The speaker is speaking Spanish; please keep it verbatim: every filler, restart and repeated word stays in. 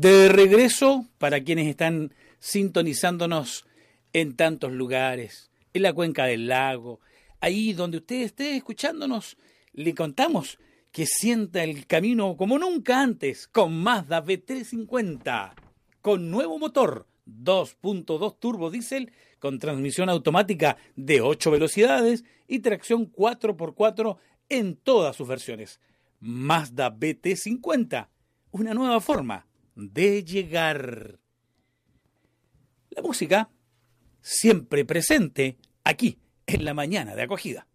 De regreso, para quienes están sintonizándonos en tantos lugares, en la cuenca del lago, ahí donde usted esté escuchándonos, le contamos que sienta el camino como nunca antes con Mazda B trescientos cincuenta, con nuevo motor dos punto dos turbo diésel, con transmisión automática de ocho velocidades y tracción cuatro por cuatro en todas sus versiones. Mazda B T cincuenta, una nueva forma de llegar. La música siempre presente aquí en la mañana de acogida.